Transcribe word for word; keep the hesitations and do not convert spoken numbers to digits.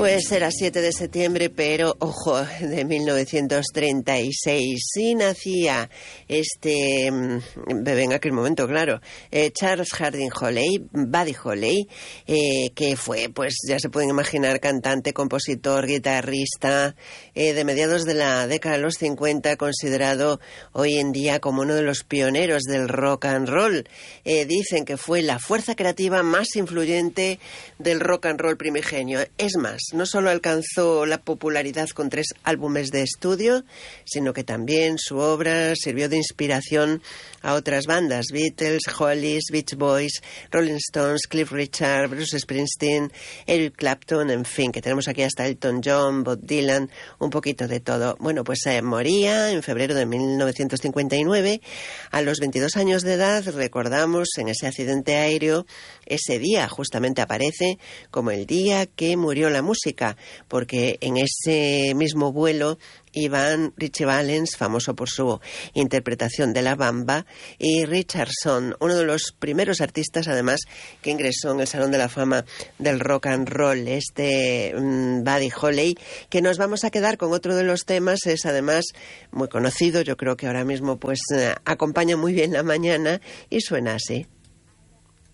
Pues era siete de septiembre, pero, ojo, de mil novecientos treinta y seis. Sí nacía este bebé en aquel momento, claro, eh, Charles Harding Holey, Buddy Holly, eh, que fue, pues ya se pueden imaginar, cantante, compositor, guitarrista, eh, de mediados de la década de los cincuenta, considerado hoy en día como uno de los pioneros del rock and roll. Eh, dicen que fue la fuerza creativa más influyente del rock and roll primigenio. Es más, no solo alcanzó la popularidad con tres álbumes de estudio, sino que también su obra sirvió de inspiración a otras bandas: Beatles, Hollies, Beach Boys, Rolling Stones, Cliff Richard, Bruce Springsteen, Eric Clapton, en fin, que tenemos aquí hasta Elton John, Bob Dylan, un poquito de todo. Bueno, pues eh, moría en febrero de mil novecientos cincuenta y nueve, a los veintidós años de edad. Recordamos en ese accidente aéreo, ese día justamente aparece como el día que murió la música, porque en ese mismo vuelo iban Ritchie Valens, famoso por su interpretación de La Bamba, y Richardson, uno de los primeros artistas, además, que ingresó en el Salón de la Fama del Rock and Roll, este um, Buddy Holly, que nos vamos a quedar con otro de los temas. Es además muy conocido, yo creo que ahora mismo pues eh, acompaña muy bien la mañana y suena así.